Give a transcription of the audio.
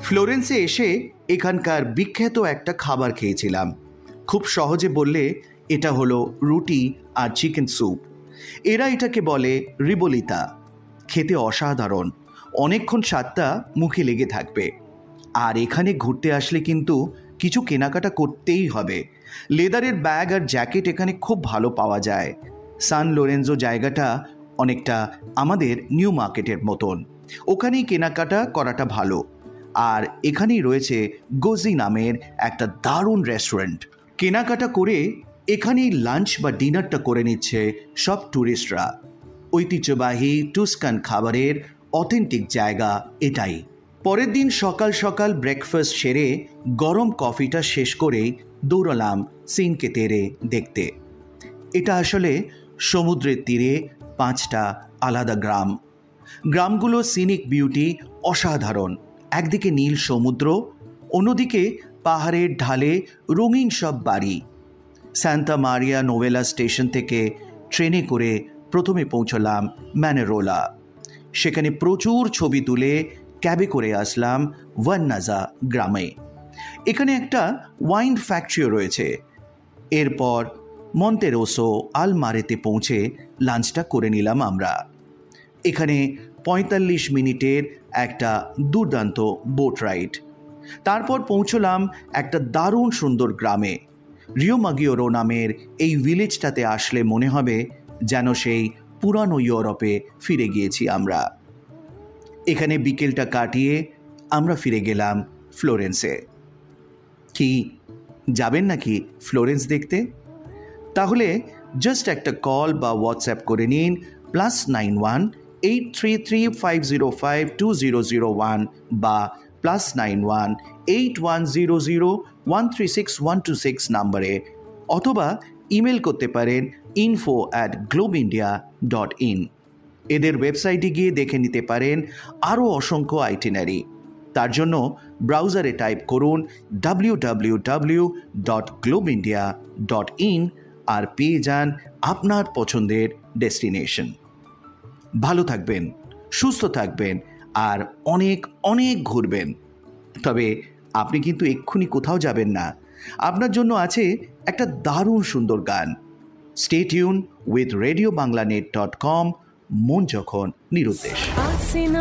ফ্লোরেন্সে এসে এখানকার বিখ্যাত একটা খাবার খেয়েছিলাম। খুব সহজে বললে এটা হলো রুটি আর চিকেন স্যুপ। এরা এটাকে বলে রিবোলিতা। খেতে অসাধারণ, অনেকক্ষণ স্বাদটা মুখে লেগে থাকবে। আর এখানে ঘুরতে আসলে কিন্তু কিছু কেনাকাটা করতেই হবে। লেদারের ব্যাগ আর জ্যাকেট এখানে খুব ভালো পাওয়া যায়। সান লোরেঞ্জো জায়গাটা অনেকটা আমাদের নিউ মার্কেটের মতন, ওখানেই কেনাকাটা করাটা ভালো। আর এখানেই রয়েছে গোজি নামের একটা দারুণ রেস্টুরেন্ট। কেনাকাটা করে এখানেই লাঞ্চ বা ডিনারটা করে নিচ্ছে সব ট্যুরিস্টরা। ঐতিহ্যবাহী টুস্কান খাবারের অথেন্টিক জায়গা এটাই। পরের দিন সকাল সকাল ব্রেকফাস্ট সেরে গরম কফিটা শেষ করেই দৌড়ালাম সিনকে তেরে দেখতে। এটা আসলে সমুদ্রের তীরে 5টা আলাদা গ্রাম। গ্রামগুলোর সিনিক বিউটি অসাধারণ। একদিকে নীল সমুদ্র, অন্যদিকে পাহাড়ের ঢালে রঙিন সব বাড়ি। সান্তা মারিয়া নোভেলা স্টেশন থেকে ট্রেনে করে প্রথমে পৌঁছলাম ম্যানেরোলা। সেখানে প্রচুর ছবি তুলে ক্যাবে করে আসলাম ভান্নাজা গ্রামে। এখানে একটা ওয়াইন ফ্যাক্টরিও রয়েছে। এরপর মন্তেরোসো আলমারেতে পৌঁছে লাঞ্চটা করে নিলাম আমরা। এখানে 45 মিনিটের একটা দুর্দান্ত বোট রাইড। তারপর পৌঁছলাম একটা দারুণ সুন্দর গ্রামে। রিওমাগিওরো নামের এই ভিলেজটাতে আসলে মনে হবে যেন সেই পুরানো ইউরোপে ফিরে গিয়েছি আমরা। এখানে বিকেলটা কাটিয়ে আমরা ফিরে গেলাম ফ্লোরেন্সে। কি যাবেন নাকি ফ্লোরেন্স দেখতে? তাহলে জাস্ট একটা কল বা হোয়াটসঅ্যাপ করে নিন +91 833 505 2001 বা +91 8100 136 126 নাম্বারে, অথবা ইমেল করতে পারেন info@globeindia.in। এদের ওয়েবসাইটে গিয়ে দেখে নিতে পারেন আরও অসংখ্য আইটিনারি। তার জন্য ব্রাউজারে টাইপ করুন www.globeindia.in আর পেয়ে যান আপনার পছন্দের ডেস্টিনেশন। ভালো থাকবেন, সুস্থ থাকবেন আর অনেক অনেক ঘুরবেন। তবে আপনি কিন্তু এক্ষুনি কোথাও যাবেন না, আপনার জন্য আছে একটা দারুণ সুন্দর গান। স্টে টিউন উইথ radiobanglanet.com, মন যখন নিরুদ্দেশ।